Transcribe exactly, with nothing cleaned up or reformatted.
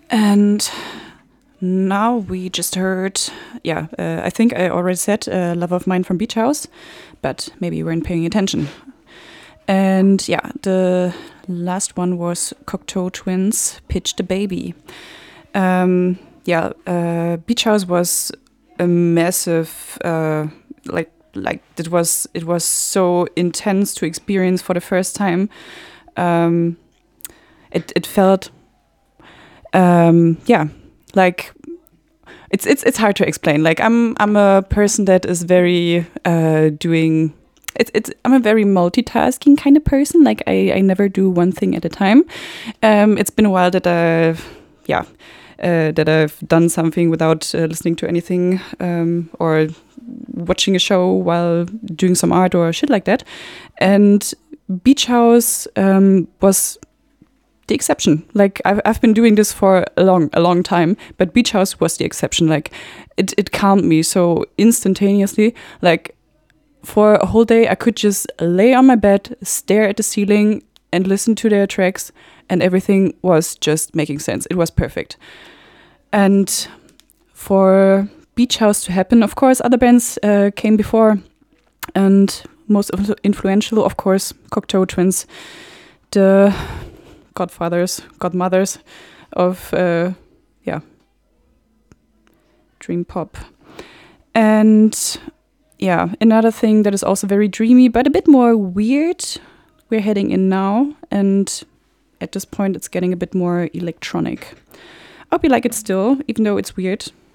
And now we just heard, yeah, uh, I think I already said uh, Love of Mine from Beach House, but maybe you weren't paying attention. And yeah, the last one was Cocteau Twins, Pitch the Baby. Um, yeah, uh, Beach House was a massive, uh, like, like it was, it was so intense to experience for the first time. Um, it it felt, um, yeah, like it's it's it's hard to explain. Like I'm I'm a person that is very uh, doing. It's it's I'm a very multitasking kind of person. Like I I never do one thing at a time. Um, it's been a while that I've yeah. Uh, that I've done something without uh, listening to anything um, or watching a show while doing some art or shit like that. And Beach House um, was the exception. Like I've I've been doing this for a long a long time, but Beach House was the exception. Like it it calmed me so instantaneously. Like for a whole day, I could just lay on my bed, stare at the ceiling, and listen to their tracks, and everything was just making sense. It was perfect. And for Beach House to happen, of course, other bands uh, came before, and most influ- influential, of course, Cocteau Twins, the godfathers, godmothers of, uh, yeah, dream pop. And yeah, another thing that is also very dreamy, but a bit more weird, we're heading in now, and at this point, it's getting a bit more electronic. I hope you like it still, even though it's weird.